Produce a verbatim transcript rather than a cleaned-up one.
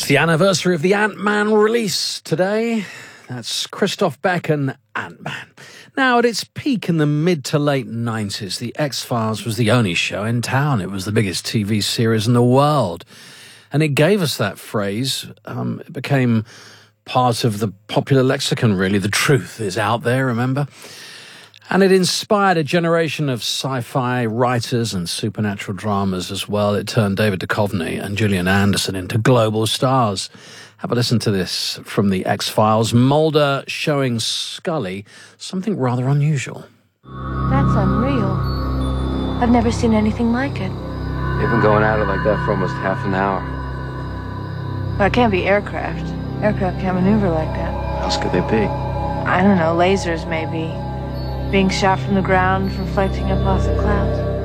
It's the anniversary of the Ant-Man release today. That's Christoph Beck and Ant-Man. Now, at its peak in the mid to late nineties, The X-Files was the only show in town. It was the biggest T V series in the world. And it gave us that phrase. Um, it became part of the popular lexicon, really. The truth is out there, remember? And it inspired a generation of sci-fi writers and supernatural dramas as well. It turned David Duchovny and Gillian Anderson into global stars. Have a listen to this from The X-Files. Mulder showing Scully something rather unusual. That's unreal. I've never seen anything like it. They've been going at it like that for almost half an hour. Well, it can't be aircraft. Aircraft can't maneuver like that. What else could they be? I don't know, lasers maybe. Being shot from the ground, reflecting up off the clouds.